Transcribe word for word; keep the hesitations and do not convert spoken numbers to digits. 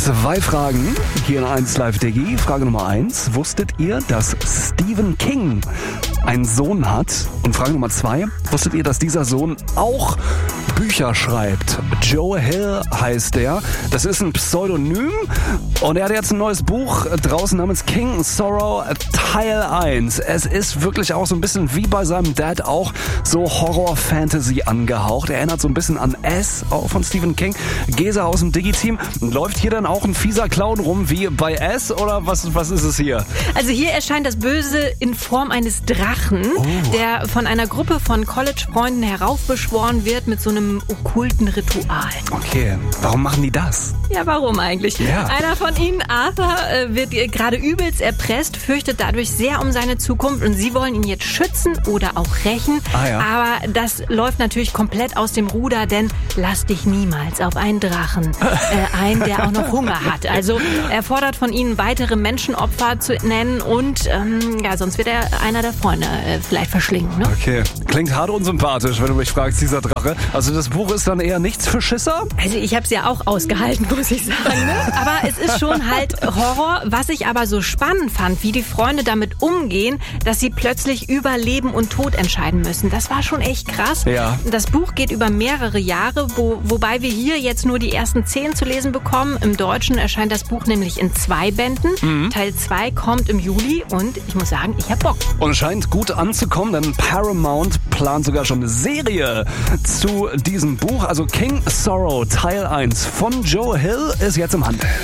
Zwei Fragen hier in eins Live Digi. Frage Nummer eins. Wusstet ihr, dass Stephen King einen Sohn hat? Und Frage Nummer zwei. Wusstet ihr, dass dieser Sohn auch Bücher schreibt? Joe Hill heißt der. Das ist ein Pseudonym. Und er hat jetzt ein neues Buch draußen namens King Sorrow Teil eins. Es ist wirklich auch so ein bisschen wie bei seinem Dad auch so Horror-Fantasy angehaucht. Er erinnert so ein bisschen an S, auch von Stephen King. Gesa aus dem Digi-Team. Läuft hier dann auch ein fieser Clown rum wie bei S oder was, was ist es hier? Also hier erscheint das Böse in Form eines Drachen, oh. der von einer Gruppe von College-Freunden heraufbeschworen wird mit so einem okkulten Ritual. Okay, warum machen die das? Ja, warum eigentlich? Ja. Einer von ihnen, Arthur, äh, wird gerade übelst erpresst, fürchtet dadurch sehr um seine Zukunft und sie wollen ihn jetzt schützen oder auch rächen. Ah, ja. Aber das läuft natürlich komplett aus dem Ruder, denn lass dich niemals auf einen Drachen äh, ein, der auch noch Hunger hat. Also er fordert von ihnen, weitere Menschenopfer zu nennen und ähm, ja, sonst wird er einer der Freunde äh, vielleicht verschlingen. Ne? Okay, klingt hart unsympathisch, wenn du mich fragst, dieser Drache. Also das Buch ist dann eher nichts für Schisser? Also ich habe es ja auch ausgehalten, muss ich sagen. Ne? Aber es ist schon halt Horror. Was ich aber so spannend fand, wie die Freunde damit umgehen, dass sie plötzlich über Leben und Tod entscheiden müssen. Das war schon echt krass. Ja. Das Buch geht über mehrere Jahre, wo, wobei wir hier jetzt nur die ersten zehn zu lesen bekommen. Im Deutschen erscheint das Buch nämlich in zwei Bänden. Mhm. Teil zwei kommt im Juli und ich muss sagen, ich hab Bock. Und es scheint gut anzukommen, denn Paramount plant sogar schon eine Serie zu diesem Buch. Also King Sorrow Teil eins von Joe Hill ist jetzt im Handel.